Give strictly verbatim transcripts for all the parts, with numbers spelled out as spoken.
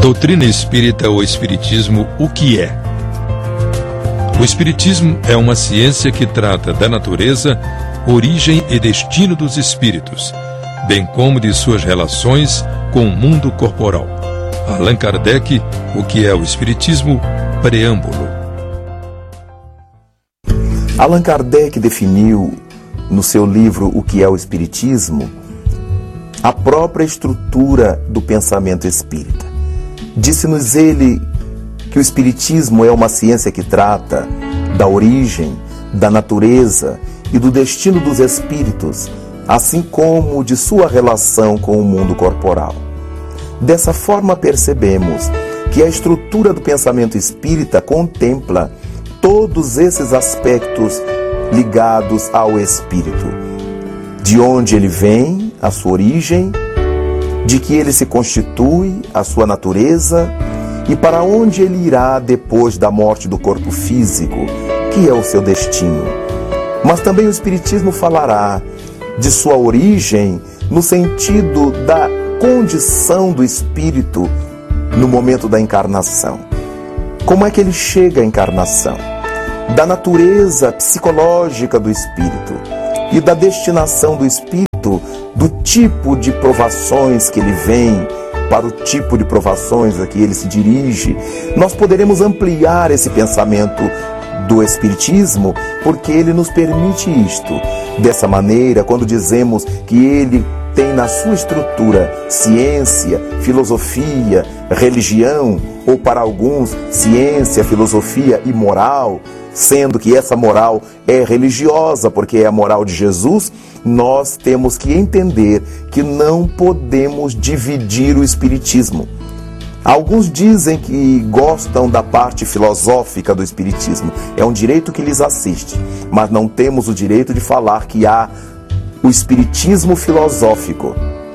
Doutrina espírita ou espiritismo, o que é? O espiritismo é uma ciência que trata da natureza, origem e destino dos espíritos, bem como de suas relações com o mundo corporal. Allan Kardec, o que é o espiritismo? Preâmbulo. Allan Kardec definiu no seu livro O que é o Espiritismo a própria estrutura do pensamento espírita. Disse-nos ele que o Espiritismo é uma ciência que trata da origem, da natureza e do destino dos espíritos, assim como de sua relação com o mundo corporal. Dessa forma percebemos que a estrutura do pensamento espírita contempla todos esses aspectos ligados ao espírito. De onde ele vem, a sua origem, de que ele se constitui, a sua natureza, e para onde ele irá depois da morte do corpo físico, que é o seu destino. Mas também o Espiritismo falará de sua origem no sentido da condição do espírito no momento da encarnação. Como é que ele chega à encarnação? Da natureza psicológica do espírito e da destinação do espírito, do tipo de provações que ele vem, para o tipo de provações a que ele se dirige. Nós poderemos ampliar esse pensamento do Espiritismo, porque ele nos permite isto. Dessa maneira, quando dizemos que ele tem na sua estrutura ciência, filosofia, religião, ou para alguns, ciência, filosofia e moral, sendo que essa moral é religiosa, porque é a moral de Jesus, nós temos que entender que não podemos dividir o Espiritismo. Alguns dizem que gostam da parte filosófica do Espiritismo. É um direito que lhes assiste, mas não temos o direito de falar que há o Espiritismo filosófico.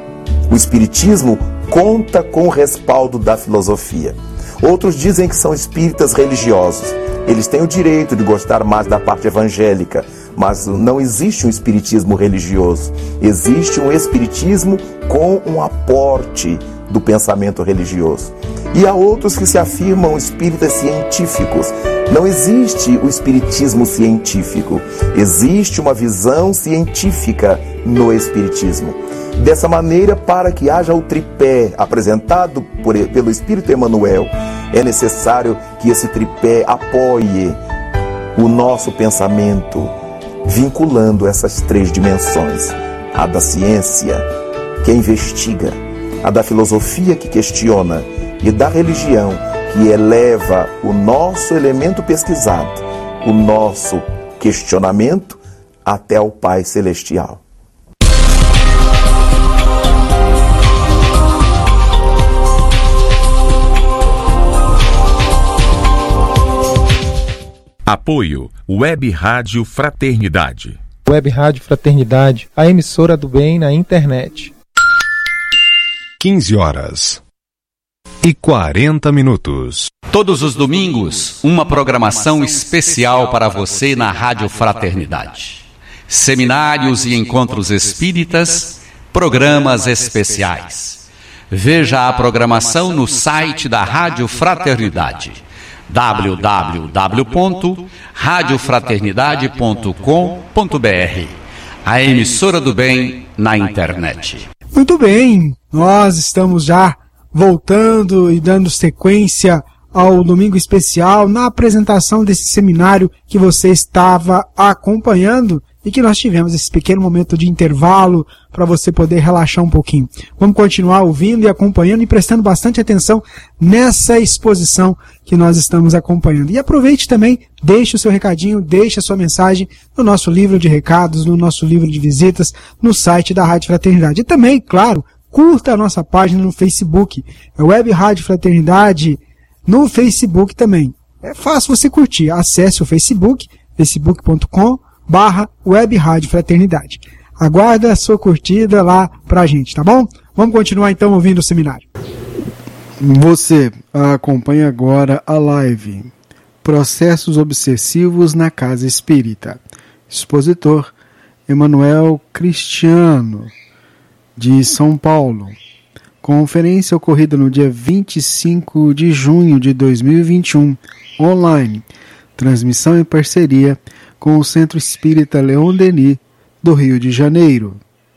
O Espiritismo conta com o respaldo da filosofia. Outros dizem que são espíritas religiosos. Eles têm o direito de gostar mais da parte evangélica, mas não existe um espiritismo religioso. Existe um espiritismo com um aporte do pensamento religioso. E há outros que se afirmam espíritas científicos. Não existe o espiritismo científico. Existe uma visão científica no espiritismo. Dessa maneira, para que haja o tripé apresentado por, pelo Espírito Emmanuel, é necessário que esse tripé apoie o nosso pensamento, vinculando essas três dimensões: a da ciência, que investiga, a da filosofia, que questiona, e da religião, que eleva o nosso elemento pesquisado, o nosso questionamento, até ao Pai Celestial. Apoio Web Rádio Fraternidade. Web Rádio Fraternidade, a emissora do bem na internet. quinze horas e quarenta minutos. Todos os domingos, uma programação especial para você na Rádio Fraternidade. Seminários e encontros espíritas, programas especiais. Veja a programação no site da Rádio Fraternidade, w w w ponto rádio fraternidade ponto com ponto b r, a emissora do bem na internet. Muito bem, nós estamos já voltando e dando sequência ao Domingo Especial na apresentação desse seminário que você estava acompanhando e que nós tivemos esse pequeno momento de intervalo para você poder relaxar um pouquinho. Vamos continuar ouvindo e acompanhando e prestando bastante atenção nessa exposição que nós estamos acompanhando. E aproveite também, deixe o seu recadinho, deixe a sua mensagem no nosso livro de recados, no nosso livro de visitas, no site da Rádio Fraternidade. E também, claro, curta a nossa página no Facebook, é Web Rádio Fraternidade, no Facebook também. É fácil você curtir, acesse o Facebook, facebook ponto com barra Web Rádio Fraternidade. Aguarda a sua curtida lá pra gente, tá bom? Vamos continuar então ouvindo o seminário. Você acompanha agora a live Processos Obsessivos na Casa Espírita. Expositor Emanuel Cristiano, de São Paulo. Conferência ocorrida no dia vinte e cinco de junho de dois mil e vinte e um, online. Transmissão em parceria com o Centro Espírita Leon Denis, do Rio de Janeiro.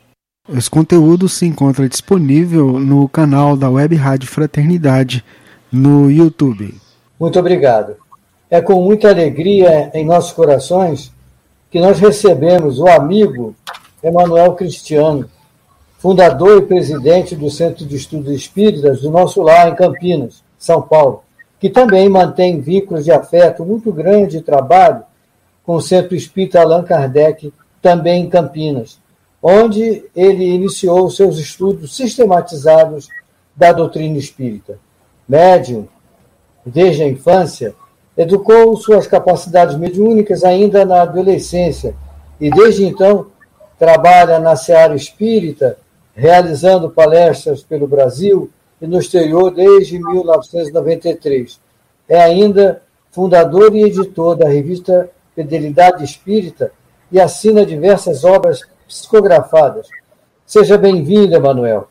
Os conteúdos se encontram disponível no canal da Web Rádio Fraternidade no YouTube. Muito obrigado. É com muita alegria em nossos corações que nós recebemos o amigo Emanuel Cristiano, fundador e presidente do Centro de Estudos Espíritas do nosso lar em Campinas, São Paulo, que também mantém vínculos de afeto muito grande de trabalho com o Centro Espírita Allan Kardec, também em Campinas, onde ele iniciou seus estudos sistematizados da doutrina espírita. Médium, desde a infância, educou suas capacidades mediúnicas ainda na adolescência e, desde então, trabalha na seara espírita, realizando palestras pelo Brasil e no exterior desde mil novecentos e noventa e três. É ainda fundador e editor da revista Fidelidade Espírita e assina diversas obras psicografadas. Seja bem-vindo, Emanuel.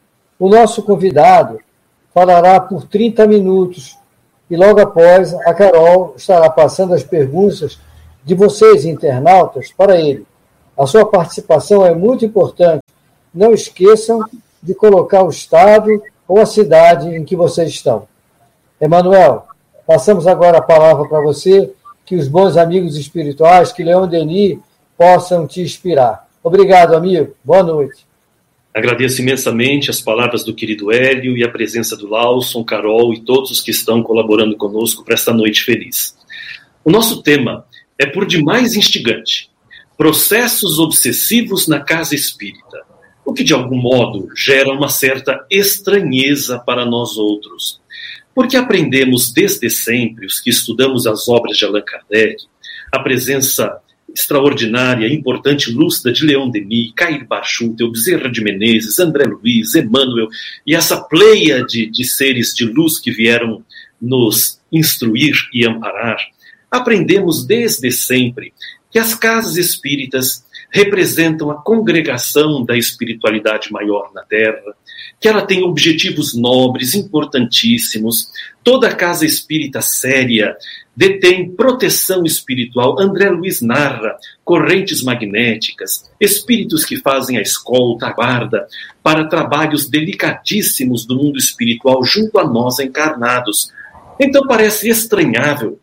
O nosso convidado falará por trinta minutos e logo após a Carol estará passando as perguntas de vocês, internautas, para ele. A sua participação é muito importante. Não esqueçam de colocar o estado ou a cidade em que vocês estão. Emanuel, passamos agora a palavra para você, que os bons amigos espirituais, que Leon Denis, possam te inspirar. Obrigado, amigo. Boa noite. Agradeço imensamente as palavras do querido Hélio e a presença do Lawson, Carol e todos os que estão colaborando conosco para esta noite feliz. O nosso tema é por demais instigante: processos obsessivos na casa espírita, o que de algum modo gera uma certa estranheza para nós outros. Porque aprendemos desde sempre, os que estudamos as obras de Allan Kardec, a presença extraordinária, importante, lúcida de Leon Denis, Cair Barchútel, Bezerra de Menezes, André Luiz, Emmanuel, e essa pleia de, de seres de luz que vieram nos instruir e amparar. Aprendemos desde sempre que as casas espíritas representam a congregação da espiritualidade maior na Terra, que ela tem objetivos nobres, importantíssimos. Toda casa espírita séria detém proteção espiritual. André Luiz narra correntes magnéticas, espíritos que fazem a escolta, a guarda, para trabalhos delicadíssimos do mundo espiritual junto a nós encarnados. Então parece estranhável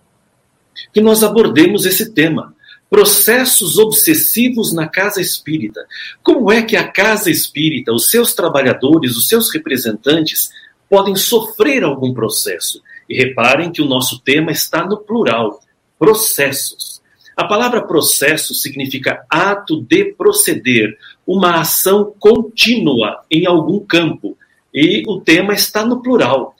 que nós abordemos esse tema. Processos obsessivos na casa espírita. Como é que a casa espírita, os seus trabalhadores, os seus representantes, podem sofrer algum processo? E reparem que o nosso tema está no plural, processos. A palavra processo significa ato de proceder, uma ação contínua em algum campo. E o tema está no plural,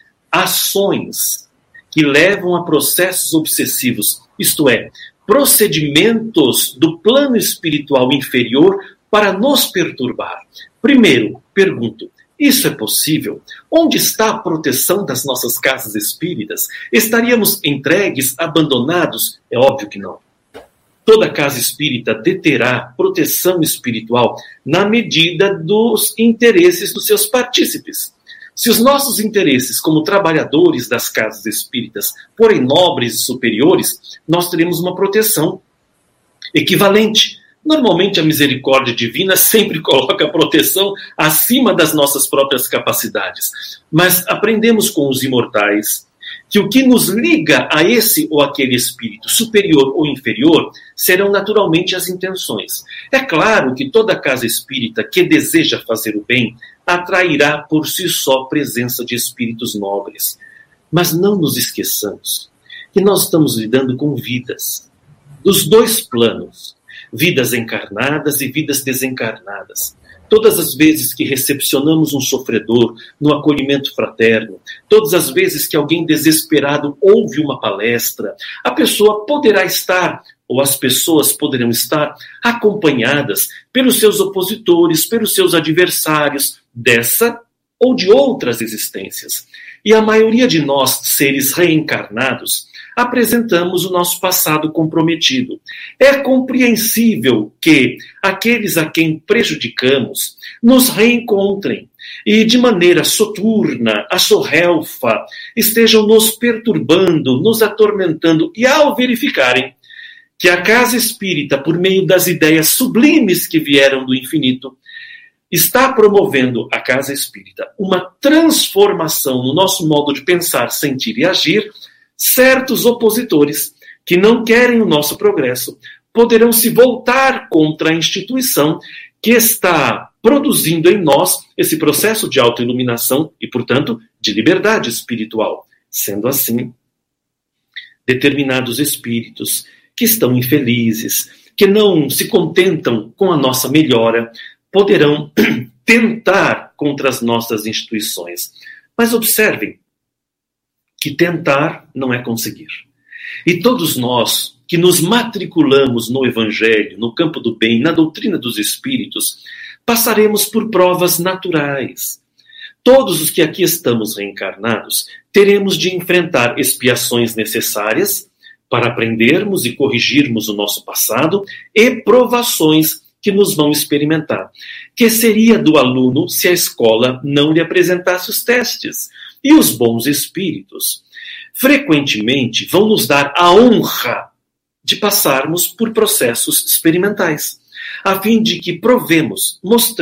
ações que levam a processos obsessivos, isto é, procedimentos do plano espiritual inferior para nos perturbar. Primeiro, pergunto, isso é possível? Onde está a proteção das nossas casas espíritas? Estaríamos entregues, abandonados? É óbvio que não. Toda casa espírita deterá proteção espiritual na medida dos interesses dos seus partícipes. Se os nossos interesses como trabalhadores das casas espíritas forem nobres e superiores, nós teremos uma proteção equivalente. Normalmente a misericórdia divina sempre coloca a proteção acima das nossas próprias capacidades. Mas aprendemos com os imortais que o que nos liga a esse ou aquele espírito, superior ou inferior, serão naturalmente as intenções. É claro que toda casa espírita que deseja fazer o bem atrairá por si só a presença de espíritos nobres. Mas não nos esqueçamos que nós estamos lidando com vidas dos dois planos, vidas encarnadas e vidas desencarnadas. Todas as vezes que recepcionamos um sofredor no acolhimento fraterno, todas as vezes que alguém desesperado ouve uma palestra, a pessoa poderá estar, ou as pessoas poderão estar, acompanhadas pelos seus opositores, pelos seus adversários, dessa ou de outras existências. E a maioria de nós, seres reencarnados, apresentamos o nosso passado comprometido. É compreensível que aqueles a quem prejudicamos nos reencontrem e, de maneira soturna, assorrelfa, estejam nos perturbando, nos atormentando, e ao verificarem que a casa espírita, por meio das ideias sublimes que vieram do infinito, está promovendo a casa espírita uma transformação no nosso modo de pensar, sentir e agir, certos opositores que não querem o nosso progresso poderão se voltar contra a instituição que está produzindo em nós esse processo de autoiluminação e, portanto, de liberdade espiritual. Sendo assim, determinados espíritos que estão infelizes, que não se contentam com a nossa melhora, poderão tentar contra as nossas instituições. Mas observem que tentar não é conseguir. E todos nós que nos matriculamos no Evangelho, no campo do bem, na doutrina dos Espíritos, passaremos por provas naturais. Todos os que aqui estamos reencarnados teremos de enfrentar expiações necessárias para aprendermos e corrigirmos o nosso passado e provações que nos vão experimentar. Que seria do aluno se a escola não lhe apresentasse os testes? E os bons espíritos, frequentemente, vão nos dar a honra de passarmos por processos experimentais, a fim de que provemos, mostremos